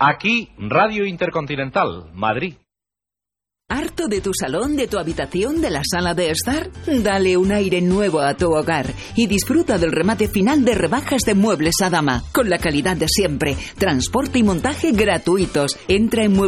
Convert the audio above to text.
Aquí, Radio Intercontinental, Madrid. ¿Harto de tu salón, de tu habitación, de la sala de estar? Dale un aire nuevo a tu hogar y disfruta del remate final de rebajas de Muebles Adama, con la calidad de siempre, transporte y montaje gratuitos. Entra en